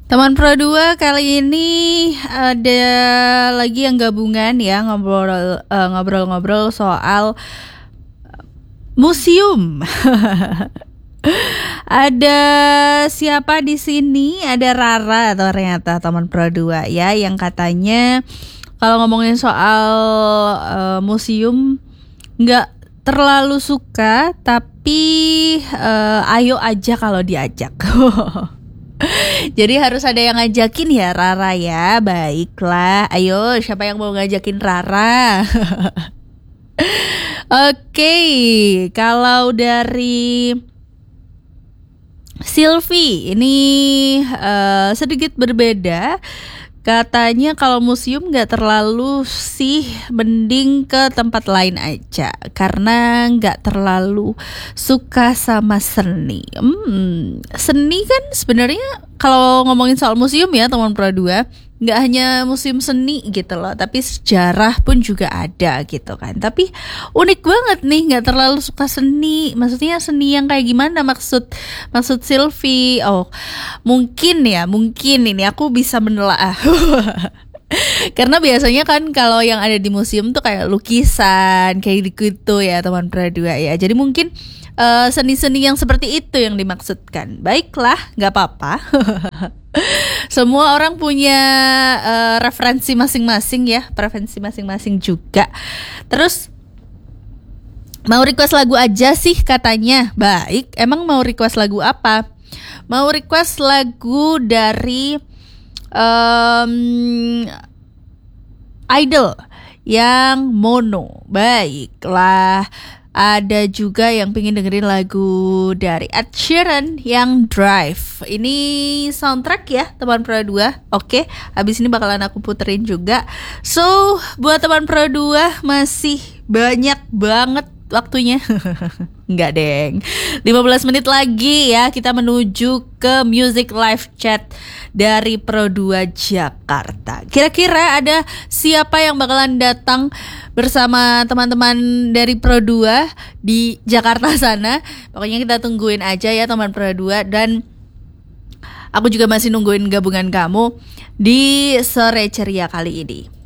Teman Pro 2 kali ini ada lagi yang gabungan ya, ngobrol-ngobrol soal museum. Ada siapa di sini? Ada Rara ternyata teman Pro 2 ya, yang katanya kalau ngomongin soal museum nggak terlalu suka, tapi ayo aja kalau diajak. Jadi harus ada yang ngajakin ya Rara ya. Baiklah, ayo siapa yang mau ngajakin Rara? Oke, kalau dari Sylvie ini sedikit berbeda. Katanya kalau museum gak terlalu sih, mending ke tempat lain aja karena gak terlalu suka sama seni. Seni kan sebenarnya kalau ngomongin soal museum ya teman Pro 2, gak hanya museum seni gitu loh, tapi sejarah pun juga ada gitu kan. Tapi unik banget nih, gak terlalu suka seni. Maksudnya seni yang kayak gimana maksud Sylvie? Oh, mungkin ini aku bisa menelaah. Karena biasanya kan kalau yang ada di museum tuh kayak lukisan, kayak gitu ya teman Pro 2 ya. Jadi mungkin seni-seni yang seperti itu yang dimaksudkan. Baiklah, gak apa-apa. Semua orang punya referensi masing-masing ya, preferensi masing-masing juga. Terus mau request lagu aja sih katanya. Baik, emang mau request lagu apa? Mau request lagu dari Idol yang Mono. Baiklah. Ada juga yang pengen dengerin lagu dari Ed Sheeran yang Drive. Ini soundtrack ya teman Pro 2. Oke, habis ini bakalan aku puterin juga. So, buat teman Pro 2 masih banyak banget waktunya. Enggak deng, 15 menit lagi ya kita menuju ke Music Live Chat dari Pro 2 Jakarta. Kira-kira ada siapa yang bakalan datang bersama teman-teman dari Pro 2 di Jakarta sana? Pokoknya kita tungguin aja ya teman Pro 2. Dan aku juga masih nungguin gabungan kamu di sore ceria kali ini.